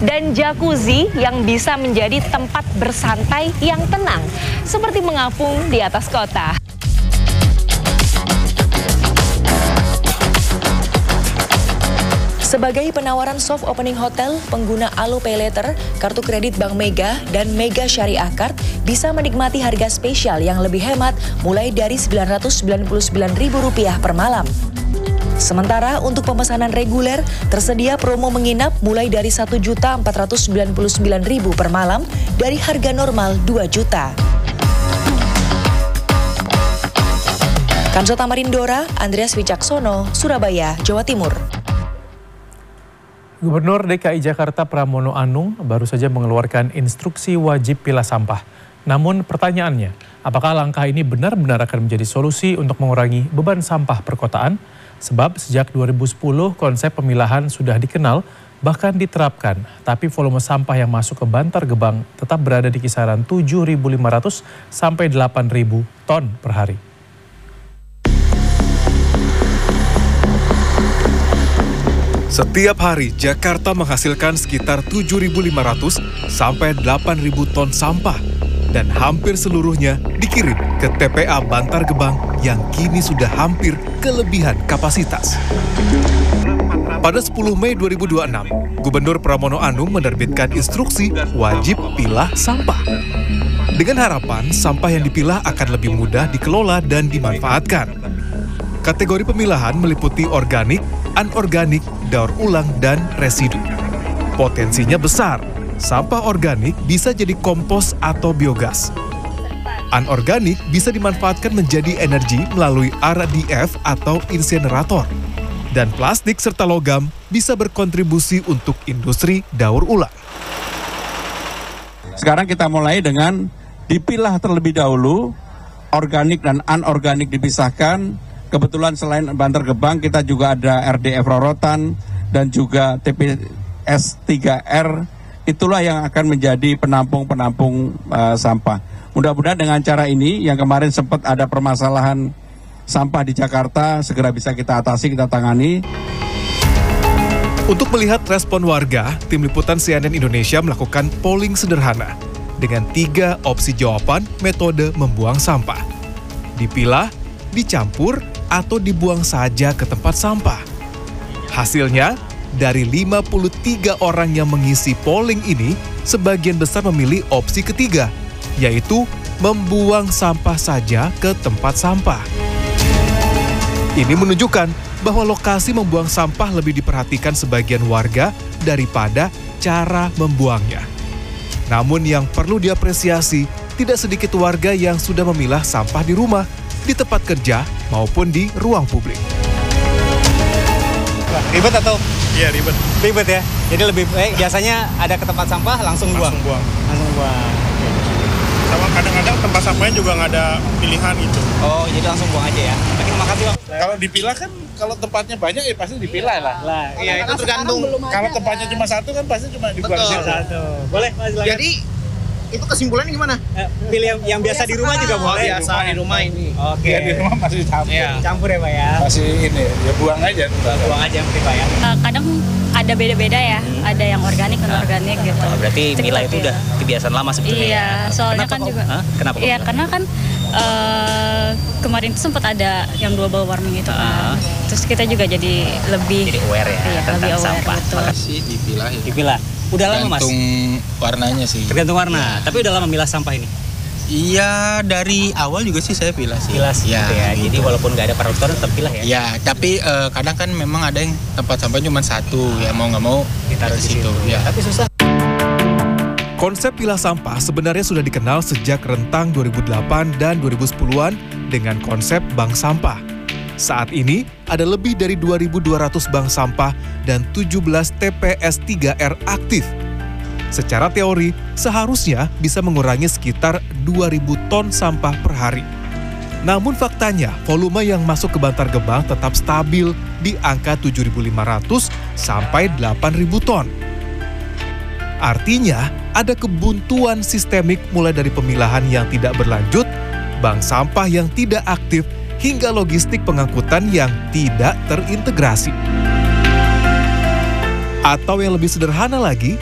dan jacuzzi yang bisa menjadi tempat bersantai yang tenang, seperti mengapung di atas kota. Sebagai penawaran soft opening hotel, pengguna Alo Pay Later, kartu kredit Bank Mega, dan Mega Syariah Card bisa menikmati harga spesial yang lebih hemat mulai dari Rp999.000 per malam. Sementara untuk pemesanan reguler, tersedia promo menginap mulai dari Rp1.499.000 per malam dari harga normal Rp2 juta. Kanso Tamarindora, Andreas Wicaksono, Surabaya, Jawa Timur. Gubernur DKI Jakarta Pramono Anung baru saja mengeluarkan instruksi wajib pilah sampah. Namun pertanyaannya, apakah langkah ini benar-benar akan menjadi solusi untuk mengurangi beban sampah perkotaan? Sebab sejak 2010 konsep pemilahan sudah dikenal, bahkan diterapkan. Tapi volume sampah yang masuk ke Bantar Gebang tetap berada di kisaran 7.500 sampai 8.000 ton per hari. Setiap hari, Jakarta menghasilkan sekitar 7.500 sampai 8.000 ton sampah dan hampir seluruhnya dikirim ke TPA Bantar Gebang yang kini sudah hampir kelebihan kapasitas. Pada 10 Mei 2026, Gubernur Pramono Anung menerbitkan instruksi wajib pilah sampah. Dengan harapan sampah yang dipilah akan lebih mudah dikelola dan dimanfaatkan. Kategori pemilahan meliputi organik, anorganik, daur ulang, dan residu. Potensinya besar. Sampah organik bisa jadi kompos atau biogas. Anorganik bisa dimanfaatkan menjadi energi melalui RDF atau insinerator. Dan plastik serta logam bisa berkontribusi untuk industri daur ulang. Sekarang kita mulai dengan dipilah terlebih dahulu, organik dan anorganik dipisahkan. Kebetulan selain Bantar Gebang, kita juga ada RDF Rorotan dan juga TPS 3R. Itulah yang akan menjadi penampung-penampung sampah. Mudah-mudahan dengan cara ini, yang kemarin sempat ada permasalahan sampah di Jakarta, segera bisa kita atasi, kita tangani. Untuk melihat respon warga, Tim Liputan CNN Indonesia melakukan polling sederhana dengan 3 opsi jawaban metode membuang sampah. Dipilah, dicampur, atau dibuang saja ke tempat sampah. Hasilnya, dari 53 orang yang mengisi polling ini, sebagian besar memilih opsi ketiga, yaitu membuang sampah saja ke tempat sampah. Ini menunjukkan bahwa lokasi membuang sampah lebih diperhatikan sebagian warga daripada cara membuangnya. Namun yang perlu diapresiasi, tidak sedikit warga yang sudah memilah sampah di rumah, di tempat kerja, maupun di ruang publik. Ribet atau? Iya, ribet. Ribet ya? Jadi lebih baik biasanya ada ke tempat sampah langsung buang? Langsung buang. Sama kadang-kadang tempat sampahnya juga nggak ada pilihan gitu. Oh, jadi langsung buang aja ya? Terima kasih, Bang. Kalau dipilah kan, kalau tempatnya banyak ya pasti dipilah lah. Iya, itu tergantung. Kalau tempatnya cuma satu kan pasti cuma dibuang satu. Boleh, Mas. Jadi, itu kesimpulannya gimana? Pilih yang biasa di rumah juga boleh. Biasa di rumah ini. Oke. Ya, di rumah masih campur. Iya. Campur ya, Pak ya? Masih ini, ya buang aja. Buang aja mungkin, Pak ya? Kadang ada beda-beda ya, ada yang organik, non-organik gitu. Berarti milah itu udah kebiasaan lama sebetulnya. Iya, soalnya kan juga. Kenapa? Iya, karena kan kemarin itu sempat ada yang global warming itu. Terus kita juga jadi lebih aware ya, iya, tentang lebih aware, sampah. betul. Masih dipilah ya. Dipilah. Udah lama, Mas? Tergantung warnanya sih. Tergantung warna, tapi udah lama milah sampah ini? Iya, dari awal juga sih saya pilah sih. Pilah sih, ya, gitu ya. gitu. Jadi walaupun nggak ada parutan tetap pilah ya? Ya, tapi kadang kan memang ada yang tempat sampah cuma satu, ya mau nggak mau Ditaruh di situ. Ya. Tapi susah. Konsep pilah sampah sebenarnya sudah dikenal sejak rentang 2008 dan 2010-an dengan konsep bank sampah. Saat ini ada lebih dari 2.200 bank sampah dan 17 TPS 3R aktif. Secara teori, seharusnya bisa mengurangi sekitar 2.000 ton sampah per hari. Namun faktanya, volume yang masuk ke Bantar Gebang tetap stabil di angka 7.500 sampai 8.000 ton. Artinya, ada kebuntuan sistemik mulai dari pemilahan yang tidak berlanjut, bank sampah yang tidak aktif, hingga logistik pengangkutan yang tidak terintegrasi. Atau yang lebih sederhana lagi,